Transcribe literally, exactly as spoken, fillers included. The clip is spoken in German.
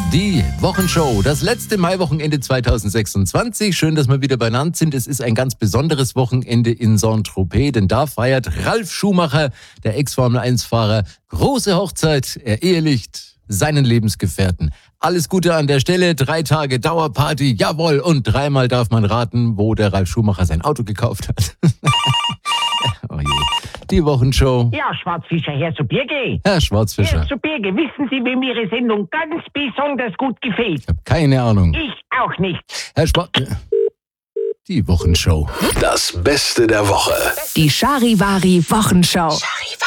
Die Wochenshow, das letzte Maiwochenende zweitausendsechsundzwanzig. Schön, dass wir wieder beieinander sind. Es ist ein ganz besonderes Wochenende in Saint-Tropez, denn da feiert Ralf Schumacher, der Ex-Formel eins Fahrer, große Hochzeit. Er ehelicht seinen Lebensgefährten. Alles Gute an der Stelle, drei Tage Dauerparty, jawohl. Und dreimal darf man raten, wo der Ralf Schumacher sein Auto gekauft hat. Oh je. Die Wochenshow. Ja, Schwarzfischer, Herr Subirge. Herr Schwarzfischer. Herr Subirge, wissen Sie, wem Ihre Sendung ganz besonders gut gefällt? Ich habe keine Ahnung. Ich auch nicht. Herr Schwarz... Die Wochenshow. Das Beste der Woche. Die Charivari Wochenshow. Charivari.